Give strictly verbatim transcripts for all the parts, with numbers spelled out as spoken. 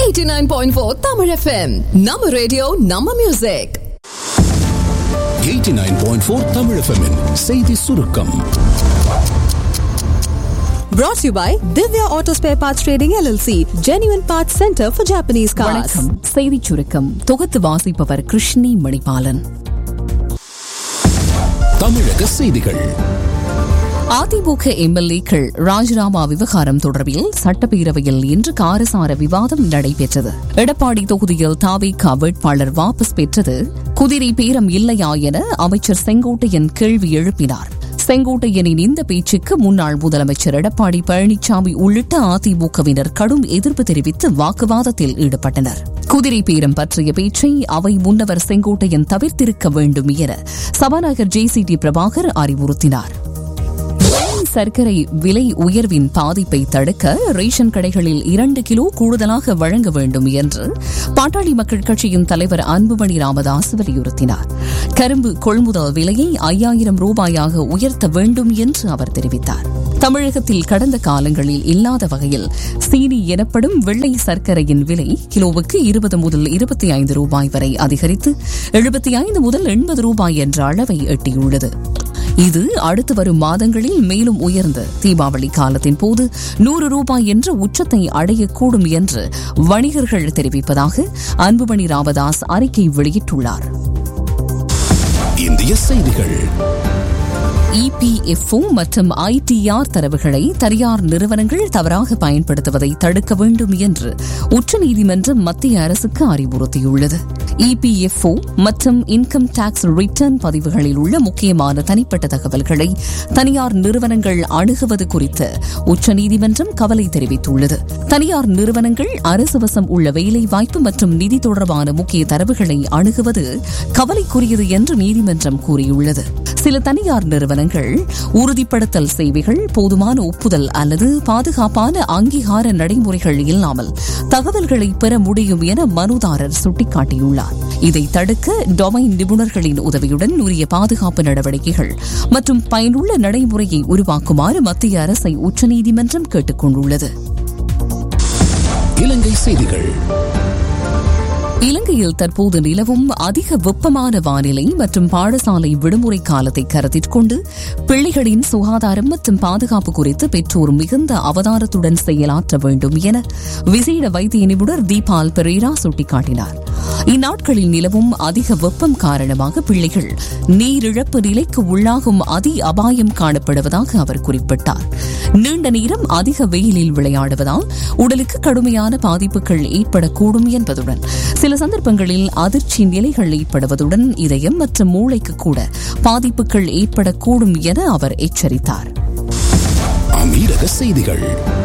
eighty-nine point four Tamil F M. Nama radio, Nama music. eighty-nine point four Tamil F M -இன் செய்தி சுருக்கம். Brought to you by Divya Auto Spare Parts Trading L L C, Genuine Parts Center for Japanese cars. வணக்கம். செய்தி சுருக்கம் தொகுத்து வாசிப்பவர் கிருஷ்ணி மணிபாலன். தமிழக செய்திகள். அதிமுக எம்எல்ஏக்கள் ராஜினாமா விவகாரம் தொடர்பில் சட்டப்பேரவையில் இன்று காரசார விவாதம் நடைபெற்றது. எடப்பாடி தொகுதியில் தாவேகா வேட்பாளர் வாபஸ் பெற்றது குதிரை பேரம் இல்லையா என அமைச்சர் செங்கோட்டையன் கேள்வி எழுப்பினார். செங்கோட்டையனின் இந்த பேச்சுக்கு முன்னாள் முதலமைச்சர் எடப்பாடி பழனிசாமி உள்ளிட்ட அதிமுகவினர் கடும் எதிர்ப்பு தெரிவித்து வாக்குவாதத்தில் ஈடுபட்டனர். குதிரை பேரம் பற்றிய பேச்சை அவை முன்னவர் செங்கோட்டையன் தவிர்த்திருக்க வேண்டும் என சபாநாயகர் ஜே சி டி பிரபாகர் அறிவுறுத்தினார். சர்க்கரை விலை உயர்வின் பாதிப்பை தடுக்க ரேஷன் கடைகளில் இரண்டு கிலோ கூடுதலாக வழங்க வேண்டும் என்று பாட்டாளி மக்கள் கட்சியின் தலைவர் அன்புமணி ராமதாஸ் வலியுறுத்தினார். கரும்பு கொள்முதல் விலையை ஐயாயிரம் ரூபாயாக உயர்த்த வேண்டும் என்று அவர் தெரிவித்தார். தமிழகத்தில் கடந்த காலங்களில் இல்லாத வகையில் சீனி எனப்படும் வெள்ளை சர்க்கரையின் விலை கிலோவுக்கு இருபது முதல் இருபத்தி ஐந்து ரூபாய் வரை அதிகரித்து எழுபத்தி ஐந்து முதல் எண்பது ரூபாய் என்ற அளவை எட்டியுள்ளது. இது அடுத்து வரும் மாதங்களில் மேலும் உயர்ந்து தீபாவளி காலத்தின் போது நூறு ரூபாய் என்ற உச்சத்தை அடையக்கூடும் என்று வணிகர்கள் தெரிவிப்பதாக அன்புமணி ராமதாஸ் அறிக்கை வெளியிட்டுள்ளார். இந்திய செய்திகள். இபிஎஃப்ஓ மற்றும் ஐடிஆர் தரவுகளை தனியார் நிறுவனங்கள் தவறாக பயன்படுத்துவதை தடுக்க வேண்டும் என்று உச்சநீதிமன்றம் மத்திய அரசுக்கு அறிவுறுத்தியுள்ளது. இபிஎஃப்ஓ மற்றும் இன்கம் டாக்ஸ் ரிட்டர்ன் பதிவுகளில் உள்ள முக்கியமான தனிப்பட்ட தகவல்களை தனியார் நிறுவனங்கள் அணுகுவது குறித்து உச்சநீதிமன்றம் கவலை தெரிவித்துள்ளது. தனியார் நிறுவனங்கள் அரசு வசம் உள்ள வேலை வாய்ப்பு மற்றும் நிதி தொடர்பான முக்கிய தரவுகளை அணுகுவது கவலைக்குரியது என்று நீதிமன்றம் கூறியுள்ளது. சில தனியார் நிறுவனங்கள் உறுதிப்படுத்தல் சேவைகள், போதுமான ஒப்புதல் அல்லது பாதுகாப்பான அங்கீகார நடைமுறைகள் இல்லாமல் தகவல்களை பெற முடியும் என மனுதாரர் சுட்டிக்காட்டியுள்ளார். இதை தடுக்க டொமைன் நிபுணர்களின் உதவியுடன் உரிய பாதுகாப்பு நடவடிக்கைகள் மற்றும் பயனுள்ள நடைமுறையை உருவாக்குமாறு மத்திய அரசை உச்சநீதிமன்றம் கேட்டுக் கொண்டுள்ளது. இலங்கை செய்திகள். இலங்கையில் தற்போது நிலவும் அதிக வெப்பமான வானிலை மற்றும் பாடசாலை விடுமுறை காலத்தை கருத்தில் கொண்டு பிள்ளைகளின் சுகாதாரம் மற்றும் பாதுகாப்பு குறித்து பெற்றோர் மிகுந்த அவதானத்துடன் செயலாற்ற வேண்டும் என விசேட வைத்திய நிபுணர் தீபால் பெரேரா சுட்டிக்காட்டினார். இந்நாட்களில் நிலவும் அதிக வெப்பம் காரணமாக பிள்ளைகள் நீரிழப்பு நிலைக்கு உள்ளாகும் அதி அபாயம் காணப்படுவதாக அவர் குறிப்பிட்டார். நீண்ட நேரம் அதிக வெயிலில் விளையாடுவதால் உடலுக்கு கடுமையான பாதிப்புகள் ஏற்படக்கூடும் என்பதுடன் சில சந்தர்ப்பங்களில் அதிர்ச்சி நிலைகள் ஏற்படுவதுடன் இதயம் மற்றும் மூளைக்கு கூட பாதிப்புகள் ஏற்படக்கூடும் என அவர் எச்சரித்தார். அமீரக செய்திகள்.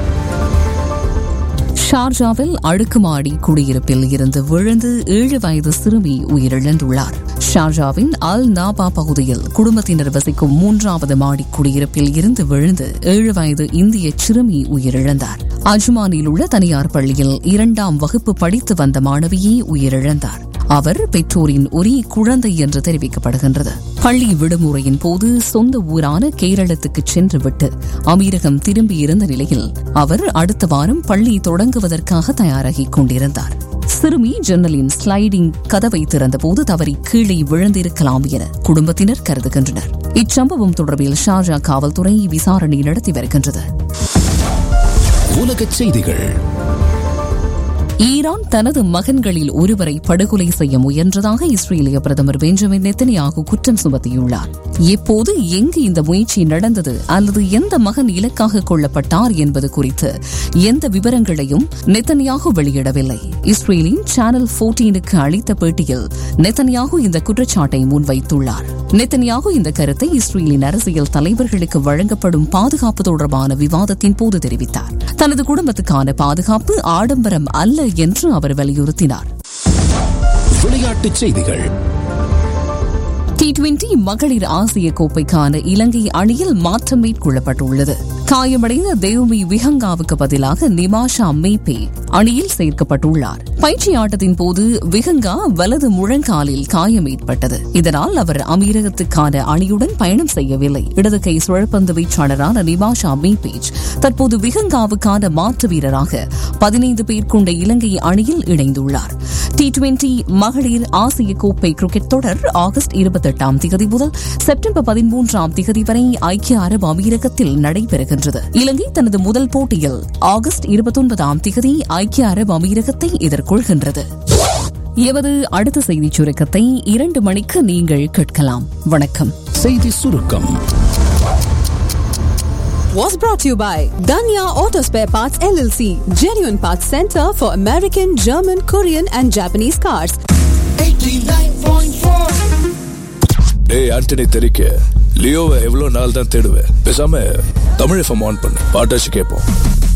ஷார்ஜாவில் அடுக்குமாடி குடியிருப்பில் இருந்து விழுந்து ஏழு வயது சிறுமி உயிரிழந்துள்ளார். ஷார்ஜாவின் அல் நாபா பகுதியில் குடும்பத்தினர் வசிக்கும் மூன்றாவது மாடி குடியிருப்பில் இருந்து விழுந்து ஏழு வயது இந்திய சிறுமி உயிரிழந்தார். அஜ்மானில் உள்ள தனியார் பள்ளியில் இரண்டாம் வகுப்பு படித்து வந்த மாணவியே உயிரிழந்தார். அவர் பெற்றோரின் ஒரே குழந்தை என்று தெரிவிக்கப்படுகின்றது. பள்ளி விடுமுறையின் போது சொந்த ஊரான கேரளத்துக்கு சென்றுவிட்டு அமீரகம் திரும்பியிருந்த நிலையில் அவர் அடுத்த வாரம் பள்ளி தொடங்குவதற்காக தயாராகிக் கொண்டிருந்தார். சிறுமி ஜன்னலின் ஸ்லைடிங் கதவை திறந்தபோது தவறி கீழே விழுந்திருக்கலாம் என குடும்பத்தினர் கருதுகின்றனர். இச்சம்பவம் தொடர்பில் ஷார்ஜா காவல்துறை விசாரணை நடத்தி வருகின்றது. உலகச் செய்திகள். ஈரான் தனது மகன்களில் ஒருவரை படுகொலை செய்ய முயன்றதாக இஸ்ரேலிய பிரதமர் பெஞ்சமின் நெத்தனியாகு குற்றம் சுமத்தியுள்ளார். எப்போது எங்கு இந்த முயற்சி நடந்தது அல்லது எந்த மகன் இலக்காக கொள்ளப்பட்டார் என்பது குறித்து எந்த விவரங்களையும் நெத்தனியாகு வெளியிடவில்லை. இஸ்ரேலின் சேனல் பதினான்குக்கு அளித்த பேட்டியில் நெத்தனியாகு இந்த குற்றச்சாட்டை முன்வைத்துள்ளார். நெத்தனியாகு இந்த கருத்தை இஸ்ரேலின் அரசியல் தலைவர்களுக்கு வழங்கப்படும் பாதுகாப்பு தொடர்பான விவாதத்தின் போது தெரிவித்தார். தனது குடும்பத்துக்கான பாதுகாப்பு ஆடம்பரம் அல்ல என்று அவர் வலியுறுத்தினார். விளையாட்டுச் செய்திகள். டி டுவெண்டி மகளிர் ஆசிய கோப்பைக்கான இலங்கை அணியில் மாற்றம் மேற்கொள்ளப்பட்டுள்ளது. காயமடைந்த தேவ்மி விஹங்காவுக்கு பதிலாக நிமாஷா மேபே அணியில் சேர்க்கப்பட்டுள்ளார். பயிற்சி ஆட்டத்தின் போது விஹங்கா வலது முழங்காலில் காயம் ஏற்பட்டது. இதனால் அவர் அமீரகத்துக்கான அணியுடன் பயணம் செய்யவில்லை. இடது கை சுழற்பந்து வீச்சாளரான நிமாஷா மீபேஜ் தற்போது விஹங்காவுக்கான மாற்று வீரராக பதினைந்து பேர் கொண்ட இலங்கை அணியில் இணைந்துள்ளார். டி டுவெண்டி மகளிர் ஆசிய கோப்பை கிரிக்கெட் தொடர் ஆகஸ்ட் இருபத்தி எட்டாம் திகதி முதல் செப்டம்பர் பதிமூன்றாம் திகதி வரை ஐக்கிய அரபு அமீரகத்தில் நடைபெறுகின்றது. இலங்கை தனது முதல் போட்டியில் ஆகஸ்ட் இருபத்தி ஒன்பதாம் திகதி ஐக்கிய அரபு அமீரகத்தை எதிர்கொள்கின்றது. எமது அடுத்த செய்தி சுருக்கத்தை இரண்டு மணிக்கு நீங்கள் கேட்கலாம். வணக்கம். செய்தி சுருக்கம் was brought to you by Danya Auto Spare Parts L L C, Genuine Parts Center for American, German, Korean and Japanese cars. eighty-nine point four டேய் ஆண்டனி தெரிக்க லியோவை எவ்வளவு நாள் தான் தேடுவேன். பேசாம தமிழ் எஃப்எம் ஆன் பண்ணு, பாட்டாச்சு கேட்போம்.